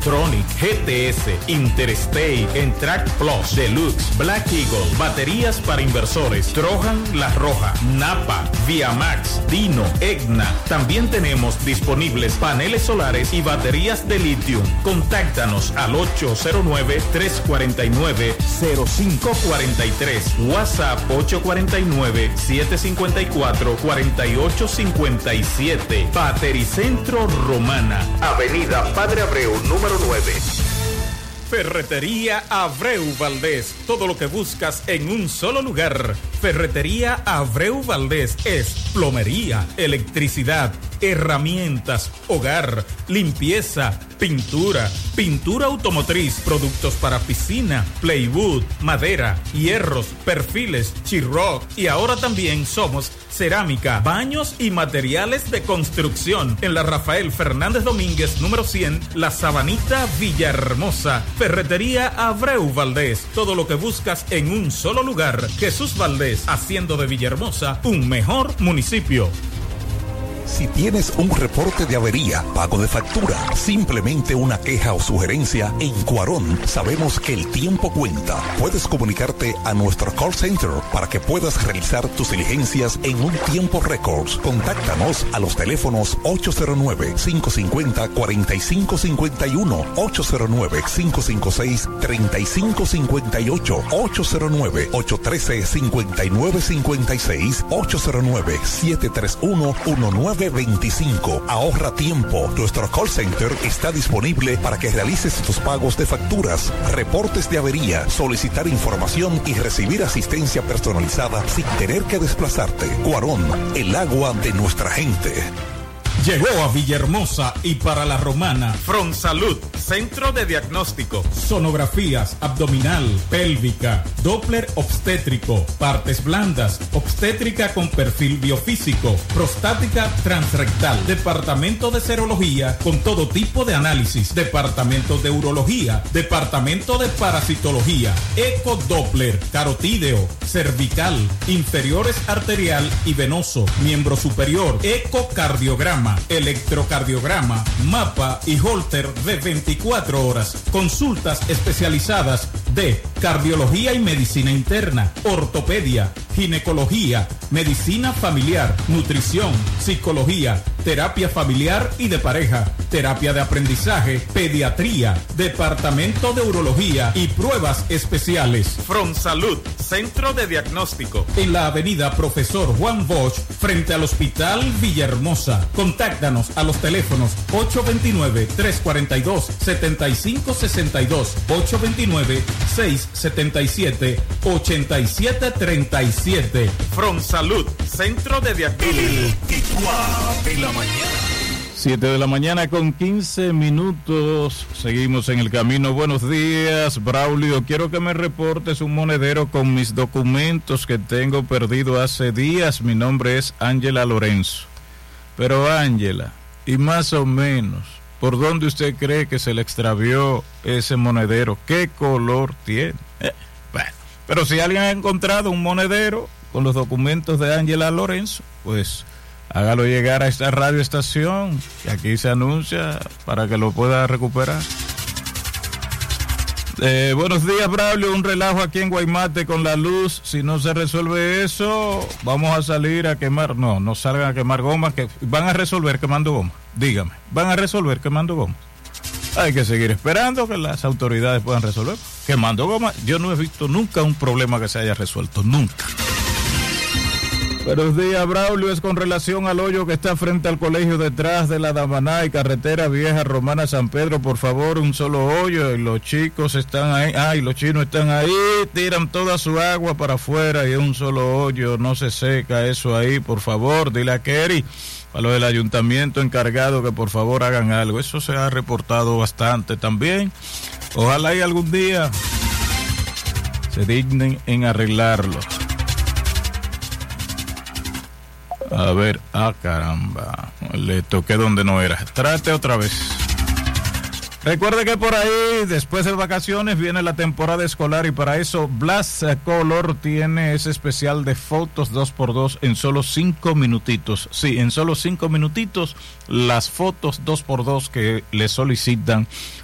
Tronic, GTS, Interstate, Entrac Plus, Deluxe, Black Eagle, baterías para inversores, Trojan La Roja, Napa, Viamax, Dino, Egna. También tenemos disponibles paneles solares y baterías de litio. Contáctanos al 809-349-0543, WhatsApp 849-754-4857. Batericentro Romana, Avenida Padre Abreu, número 9. Ferretería Abreu Valdés, todo lo que buscas en un solo lugar. Ferretería Abreu Valdés es plomería, electricidad, herramientas, hogar, limpieza, pintura, pintura automotriz, productos para piscina, plywood, madera, hierros, perfiles, Chiroc, y ahora también somos cerámica, baños y materiales de construcción. En la Rafael Fernández Domínguez, número 100, La Sabanita, Villahermosa. Ferretería Abreu Valdés, todo lo que buscas en un solo lugar. Jesús Valdés, haciendo de Villahermosa un mejor municipio. Si tienes un reporte de avería, pago de factura, simplemente una queja o sugerencia, en Cuarón sabemos que el tiempo cuenta. Puedes comunicarte a nuestro call center para que puedas realizar tus diligencias en un tiempo récord. Contáctanos a los teléfonos 809-550-4551, 809-556-3558, 809-813-5956, 809-731-1925. Ahorra tiempo. Nuestro call center está disponible para que realices tus pagos de facturas, reportes de avería, solicitar información y recibir asistencia personalizada sin tener que desplazarte. Cuarón, el agua de nuestra gente. Llegó a Villahermosa y para la Romana Fronsalud, centro de diagnóstico, sonografías abdominal, pélvica, Doppler obstétrico, partes blandas, obstétrica con perfil biofísico, prostática transrectal, departamento de serología con todo tipo de análisis, departamento de urología, departamento de parasitología, ecodoppler, carotídeo, cervical, inferiores arterial y venoso, miembro superior, ecocardiograma, electrocardiograma, mapa y holter de 24 horas. Consultas especializadas de cardiología y medicina interna, ortopedia, ginecología, medicina familiar, nutrición, psicología, terapia familiar y de pareja, terapia de aprendizaje, pediatría, departamento de urología y pruebas especiales. Fronsalud, centro de diagnóstico, en la avenida Profesor Juan Bosch, frente al Hospital Villahermosa. Contáctanos a los teléfonos 829-342-7562, 829-677-8737. Fronsalud, centro de diagnóstico. El Tituá de la mañana. 7 de la mañana con 15 minutos. Seguimos en el camino. Buenos días, Braulio. Quiero que me reportes un monedero con mis documentos que tengo perdido hace días. Mi nombre es Ángela Lorenzo. Pero Ángela, y más o menos, ¿por dónde usted cree que se le extravió ese monedero? ¿Qué color tiene? Bueno, pero si alguien ha encontrado un monedero con los documentos de Ángela Lorenzo, pues hágalo llegar a esta radioestación que aquí se anuncia para que lo pueda recuperar. Buenos días, Braulio. Un relajo aquí en Guaymate con la luz. Si no se resuelve eso, vamos a salir a quemar. No salgan a quemar gomas, que van a resolver quemando gomas. Dígame, ¿van a resolver quemando gomas? Hay que seguir esperando que las autoridades puedan resolver. Quemando gomas, yo no he visto nunca un problema que se haya resuelto, nunca. Buenos días, Braulio. Es con relación al hoyo que está frente al colegio detrás de la Damaná y carretera vieja Romana San Pedro. Por favor, un solo hoyo y los chicos están ahí. Y los chinos están ahí, tiran toda su agua para afuera y es un solo hoyo, no se seca eso ahí. Por favor, dile a Kerry, a los del ayuntamiento encargado, que por favor hagan algo. Eso se ha reportado bastante también. Ojalá y algún día se dignen en arreglarlo. A ver, caramba, le toqué donde no era. Trate otra vez. Recuerde que por ahí, después de vacaciones, viene la temporada escolar y para eso Blast Color tiene ese especial de fotos 2x2 en solo 5 minutitos. Sí, en solo 5 minutitos, las fotos 2x2 que le solicitan